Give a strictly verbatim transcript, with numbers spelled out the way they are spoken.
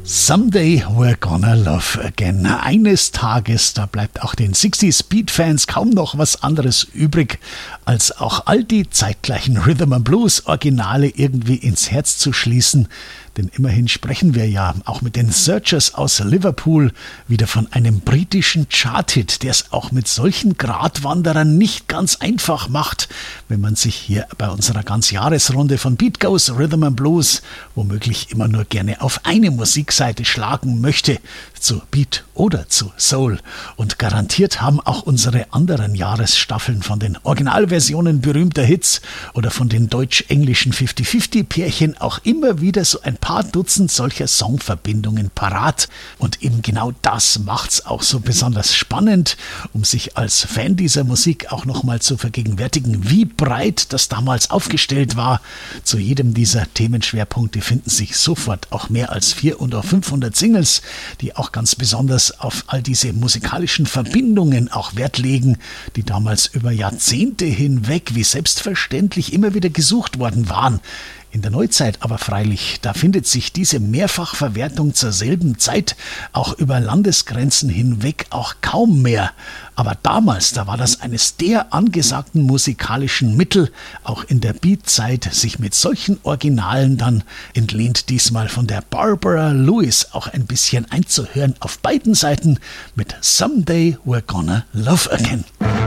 Someday we're gonna love again. Eines Tages, da bleibt auch den sechziger Beat-Fans kaum noch was anderes übrig, als auch all die zeitgleichen Rhythm and Blues Originale irgendwie ins Herz zu schließen. Denn immerhin sprechen wir ja auch mit den Searchers aus Liverpool wieder von einem britischen Chart-Hit, der es auch mit solchen Gratwanderern nicht ganz einfach macht, wenn man sich hier bei unserer Ganzjahresrunde von Beat Goes Rhythm and Blues womöglich immer nur gerne auf eine Musikseite schlagen möchte, zu Beat oder zu Soul. Und garantiert haben auch unsere anderen Jahresstaffeln von den Originalversionen berühmter Hits oder von den deutsch-englischen fünfzig fünfzig Pärchen auch immer wieder so ein paar Dutzend solcher Songverbindungen parat. Und eben genau das macht's auch so besonders spannend, um sich als Fan dieser Musik auch nochmal zu vergegenwärtigen, wie breit das damals aufgestellt war. Zu jedem dieser Themenschwerpunkte finden sich sofort auch mehr als vierhundert oder fünfhundert Singles, die auch ganz besonders auf all diese musikalischen Verbindungen auch Wert legen, die damals über Jahrzehnte hinweg wie selbstverständlich immer wieder gesucht worden waren. In der Neuzeit aber freilich, da findet sich diese Mehrfachverwertung zur selben Zeit auch über Landesgrenzen hinweg auch kaum mehr. Aber damals, da war das eines der angesagten musikalischen Mittel, auch in der Beat-Zeit, sich mit solchen Originalen dann, entlehnt diesmal von der Barbara Lewis, auch ein bisschen einzuhören auf beiden Seiten mit Someday We're Gonna Love Again.